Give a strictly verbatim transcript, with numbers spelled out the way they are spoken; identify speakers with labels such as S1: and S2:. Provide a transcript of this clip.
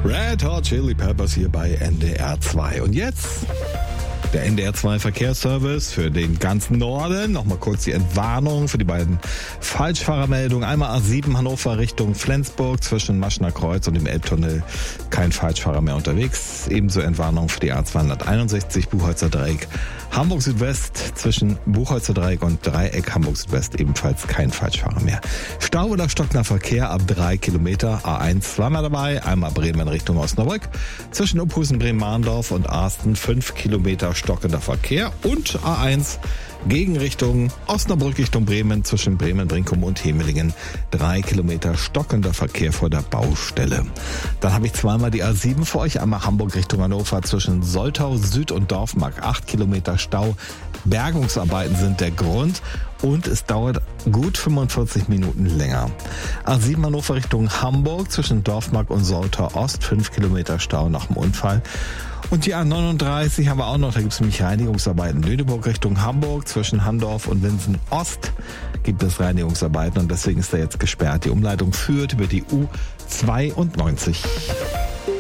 S1: Red Hot Chili Peppers hier bei N D R zwei. Und jetzt der N D R zwei Verkehrsservice für den ganzen Norden. Nochmal kurz die Entwarnung für die beiden Falschfahrermeldungen. Einmal A sieben Hannover Richtung Flensburg zwischen Maschner Kreuz und dem Elbtunnel. Kein Falschfahrer mehr unterwegs. Ebenso Entwarnung für die A zweihunderteinundsechzig Buchholzer Dreieck Hamburg Südwest zwischen Buchholzer Dreieck und Dreieck Hamburg Südwest. Ebenfalls kein Falschfahrer mehr. Stau oder stockender Verkehr ab drei Kilometer. A eins zweimal dabei. Einmal Bremen Richtung Osnabrück. Zwischen Uphusen, Bremen-Mahndorf und Arsten fünf Kilometer stockender Verkehr. Und A eins Gegenrichtung Osnabrück Richtung Bremen zwischen Bremen-Brinkum und Hemelingen. Drei Kilometer stockender Verkehr vor der Baustelle. Dann habe ich zweimal die A sieben für euch. Einmal Hamburg Richtung Hannover zwischen Soltau Süd und Dorfmark. Acht Kilometer Stau. Bergungsarbeiten sind der Grund. Und es dauert gut fünfundvierzig Minuten länger. A sieben Hannover Richtung Hamburg zwischen Dorfmark und Soltau Ost. Fünf Kilometer Stau nach dem Unfall. Und die A neununddreißig haben wir auch noch, da gibt es nämlich Reinigungsarbeiten. Lüneburg Richtung Hamburg, zwischen Handorf und Winsen Ost gibt es Reinigungsarbeiten und deswegen ist er jetzt gesperrt. Die Umleitung führt über die U zweiundneunzig.